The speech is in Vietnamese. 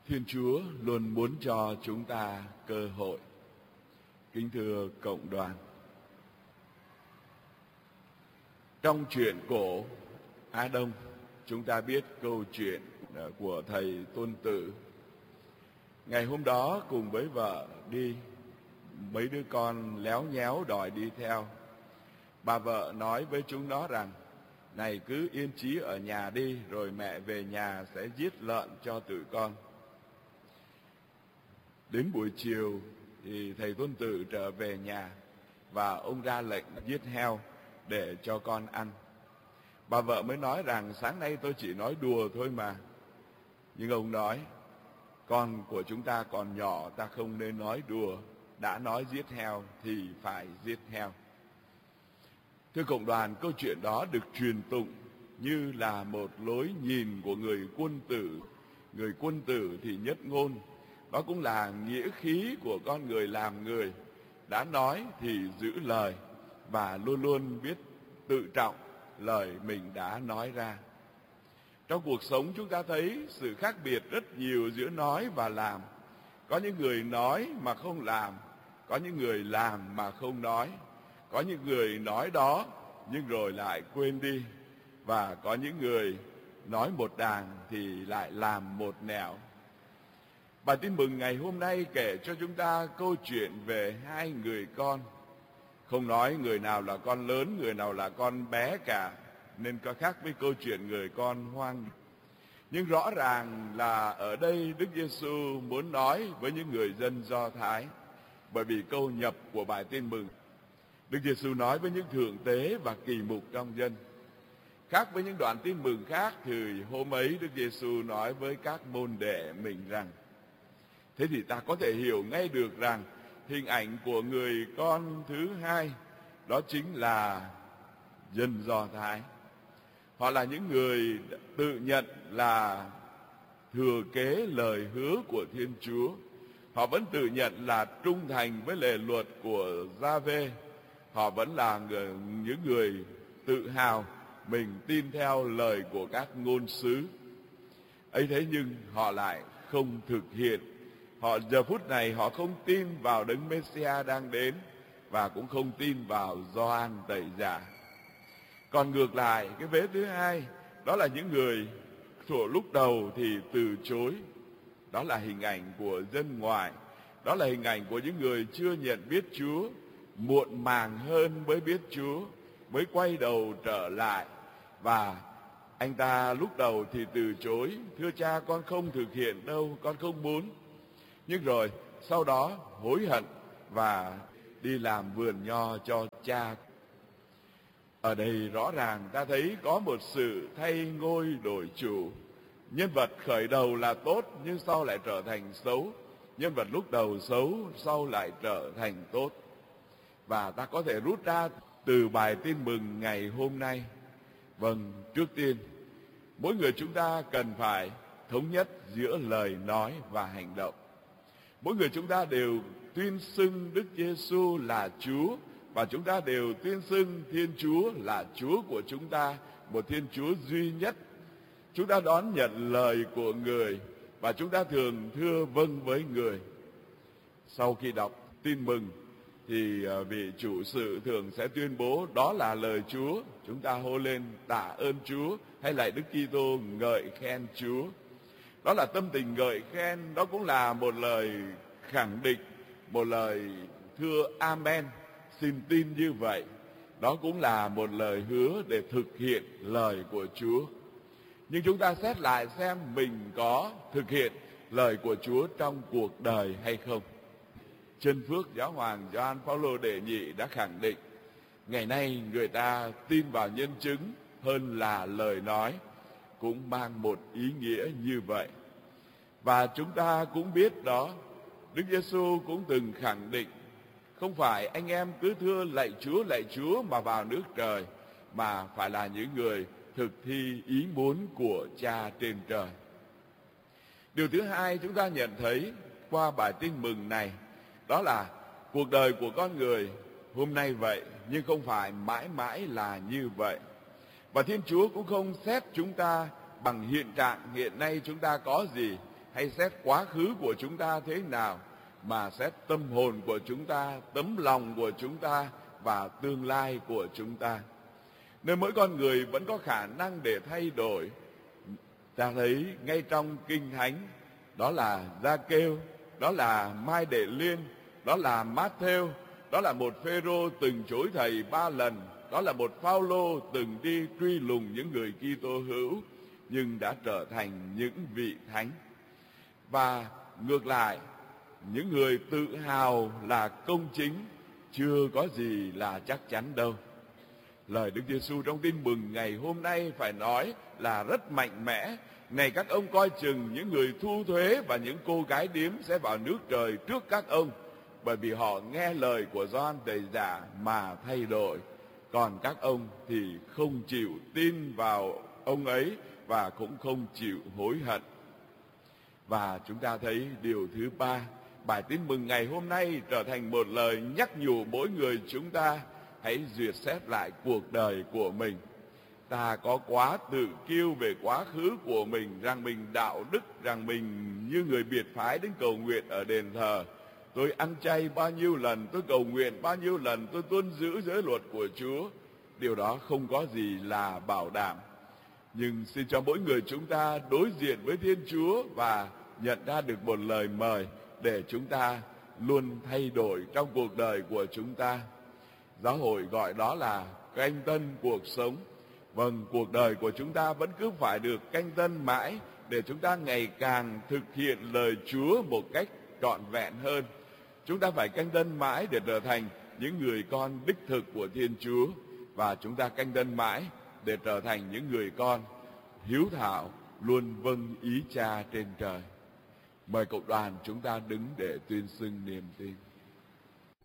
Thiên Chúa luôn muốn cho chúng ta cơ hội. Kính thưa cộng đoàn, trong truyện cổ Á Đông, chúng ta biết câu chuyện của thầy Tôn Tử. Ngày hôm đó cùng với vợ đi, mấy đứa con léo nhéo đòi đi theo. Bà vợ nói với chúng nó rằng: này, cứ yên chí ở nhà đi, rồi mẹ về nhà sẽ giết lợn cho tụi con. Đến buổi chiều thì thầy Tôn Tử trở về nhà và ông ra lệnh giết heo để cho con ăn. Bà vợ mới nói rằng: sáng nay tôi chỉ nói đùa thôi mà. Nhưng ông nói: con của chúng ta còn nhỏ, ta không nên nói đùa. Đã nói giết heo thì phải giết heo. Thưa cộng đoàn, câu chuyện đó được truyền tụng như là một lối nhìn của người quân tử. Người quân tử thì nhất ngôn. Đó cũng là nghĩa khí của con người làm người. Đã nói thì giữ lời và luôn luôn biết tự trọng lời mình đã nói ra. Trong cuộc sống chúng ta thấy sự khác biệt rất nhiều giữa nói và làm. Có những người nói mà không làm, có những người làm mà không nói, có những người nói đó nhưng rồi lại quên đi, và có những người nói một đàng thì lại làm một nẻo. Bài tin mừng ngày hôm nay kể cho chúng ta câu chuyện về hai người con. Không nói người nào là con lớn, người nào là con bé cả, nên có khác với câu chuyện người con hoang. Nhưng rõ ràng là ở đây Đức Giêsu muốn nói với những người dân Do Thái, bởi vì câu nhập của bài tin mừng, Đức Giêsu nói với những thượng tế và kỳ mục trong dân. Khác với những đoạn tin mừng khác thì hôm ấy Đức Giêsu nói với các môn đệ mình rằng, thế thì ta có thể hiểu ngay được rằng hình ảnh của người con thứ hai đó chính là dân Do Thái. Họ là những người tự nhận là thừa kế lời hứa của Thiên Chúa. Họ vẫn tự nhận là trung thành với lề luật của Gia-vê. Họ vẫn là những người tự hào mình tin theo lời của các ngôn sứ. Ấy thế nhưng họ lại không thực hiện. Họ giờ phút này họ không tin vào Đấng Mê-si-a đang đến, và cũng không tin vào Gioan Tẩy Giả. Còn ngược lại, cái vế thứ hai, đó là những người lúc đầu thì từ chối. Đó là hình ảnh của dân ngoại. Đó là hình ảnh của những người chưa nhận biết Chúa, muộn màng hơn mới biết Chúa, mới quay đầu trở lại. Và anh ta lúc đầu thì từ chối: thưa cha, con không thực hiện đâu, con không muốn. Nhưng rồi sau đó hối hận và đi làm vườn nho cho cha. Ở đây rõ ràng ta thấy có một sự thay ngôi đổi chủ. Nhân vật khởi đầu là tốt nhưng sau lại trở thành xấu. Nhân vật lúc đầu xấu sau lại trở thành tốt. Và ta có thể rút ra từ bài tin mừng ngày hôm nay. Vâng, trước tiên, mỗi người chúng ta cần phải thống nhất giữa lời nói và hành động. Mỗi người chúng ta đều tuyên xưng Đức Giêsu là Chúa, và chúng ta đều tuyên xưng Thiên Chúa là Chúa của chúng ta, một Thiên Chúa duy nhất. Chúng ta đón nhận lời của người và chúng ta thường thưa vâng với người. Sau khi đọc tin mừng thì vị chủ sự thường sẽ tuyên bố đó là lời Chúa. Chúng ta hô lên tạ ơn Chúa, hay lại Đức Kitô ngợi khen Chúa. Đó là tâm tình ngợi khen, đó cũng là một lời khẳng định, một lời thưa amen, xin tin như vậy. Đó cũng là một lời hứa để thực hiện lời của Chúa. Nhưng chúng ta xét lại xem mình có thực hiện lời của Chúa trong cuộc đời hay không. Chân phước Giáo hoàng Gioan Phaolô đệ nhị đã khẳng định, ngày nay người ta tin vào nhân chứng hơn là lời nói, cũng mang một ý nghĩa như vậy. Và chúng ta cũng biết đó, Đức Giêsu cũng từng khẳng định, không phải anh em cứ thưa lạy Chúa mà vào nước trời, mà phải là những người thực thi ý muốn của Cha trên trời. Điều thứ hai chúng ta nhận thấy qua bài tin mừng này, đó là cuộc đời của con người hôm nay vậy, nhưng không phải mãi mãi là như vậy. Và Thiên Chúa cũng không xét chúng ta bằng hiện trạng hiện nay chúng ta có gì, hay xét quá khứ của chúng ta thế nào, mà xét tâm hồn của chúng ta, tấm lòng của chúng ta và tương lai của chúng ta. Nếu mỗi con người vẫn có khả năng để thay đổi, ta thấy ngay trong Kinh Thánh, đó là Gia-kêu, đó là Mai Đệ Liên, đó là Mát-thêu, đó là một Phêrô từng chối thầy 3 lần, đó là một Phao-lô từng đi truy lùng những người Kitô hữu nhưng đã trở thành những vị thánh. Và ngược lại, những người tự hào là công chính chưa có gì là chắc chắn đâu. Lời Đức Giêsu trong Tin Mừng ngày hôm nay phải nói là rất mạnh mẽ. Này các ông coi chừng những người thu thuế và những cô gái điếm sẽ vào nước trời trước các ông, bởi vì họ nghe lời của Gioan Tẩy Giả mà thay đổi. Còn các ông thì không chịu tin vào ông ấy và cũng không chịu hối hận. Và chúng ta thấy điều thứ ba, bài Tin Mừng ngày hôm nay trở thành một lời nhắc nhủ mỗi người chúng ta hãy duyệt xét lại cuộc đời của mình. Ta có quá tự kiêu về quá khứ của mình, rằng mình đạo đức, rằng mình như người biệt phái đến cầu nguyện ở đền thờ. Tôi ăn chay bao nhiêu lần, tôi cầu nguyện bao nhiêu lần, tôi tuân giữ giới luật của Chúa. Điều đó không có gì là bảo đảm. Nhưng xin cho mỗi người chúng ta đối diện với Thiên Chúa và nhận ra được một lời mời để chúng ta luôn thay đổi trong cuộc đời của chúng ta. Giáo hội gọi đó là canh tân cuộc sống. Vâng, cuộc đời của chúng ta vẫn cứ phải được canh tân mãi để chúng ta ngày càng thực hiện lời Chúa một cách trọn vẹn hơn. Chúng ta phải canh tân mãi để trở thành những người con đích thực của Thiên Chúa, và chúng ta canh tân mãi để trở thành những người con hiếu thảo, luôn vâng ý Cha trên trời. Mời cộng đoàn chúng ta đứng để tuyên xưng niềm tin.